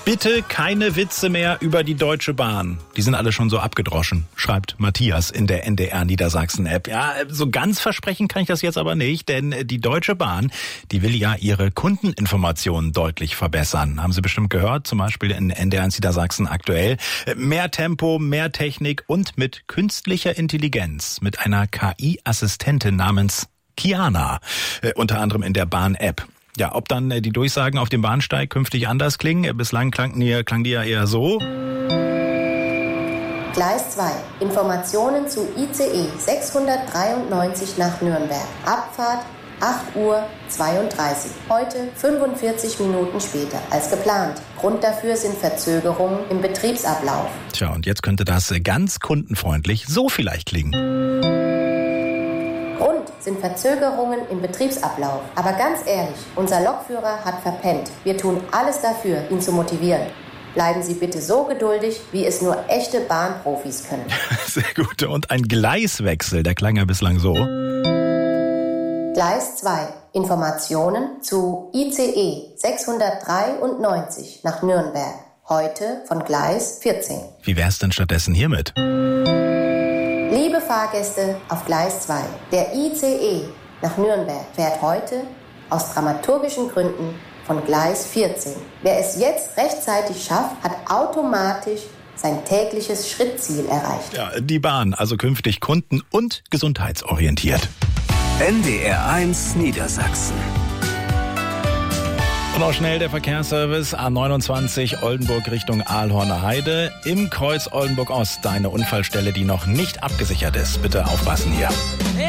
Bitte keine Witze mehr über die Deutsche Bahn. Die sind alle schon so abgedroschen, schreibt Matthias in der NDR Niedersachsen-App. Ja, so ganz versprechen kann ich das jetzt aber nicht, denn die Deutsche Bahn, die will ja ihre Kundeninformationen deutlich verbessern. Haben Sie bestimmt gehört, zum Beispiel in NDR Niedersachsen aktuell. Mehr Tempo, mehr Technik und mit künstlicher Intelligenz, mit einer KI-Assistentin namens Kiana, unter anderem in der Bahn-App. Ja, ob dann die Durchsagen auf dem Bahnsteig künftig anders klingen? Bislang klang die ja eher so. Gleis 2. Informationen zu ICE 693 nach Nürnberg. Abfahrt 8:32 Uhr. Heute 45 Minuten später als geplant. Grund dafür sind Verzögerungen im Betriebsablauf. Tja, und jetzt könnte das ganz kundenfreundlich so vielleicht klingen. Sind Verzögerungen im Betriebsablauf. Aber ganz ehrlich, unser Lokführer hat verpennt. Wir tun alles dafür, ihn zu motivieren. Bleiben Sie bitte so geduldig, wie es nur echte Bahnprofis können. Sehr gut. Und ein Gleiswechsel, der klang ja bislang so. Gleis 2. Informationen zu ICE 693 nach Nürnberg. Heute von Gleis 14. Wie wär's denn stattdessen hiermit? Liebe Fahrgäste auf Gleis 2, der ICE nach Nürnberg fährt heute aus dramaturgischen Gründen von Gleis 14. Wer es jetzt rechtzeitig schafft, hat automatisch sein tägliches Schrittziel erreicht. Ja, die Bahn, also künftig kunden- und gesundheitsorientiert. NDR 1 Niedersachsen. Und auch schnell der Verkehrsservice A29 Oldenburg Richtung Ahlhorner Heide. Im Kreuz Oldenburg Ost eine Unfallstelle, die noch nicht abgesichert ist. Bitte aufpassen hier.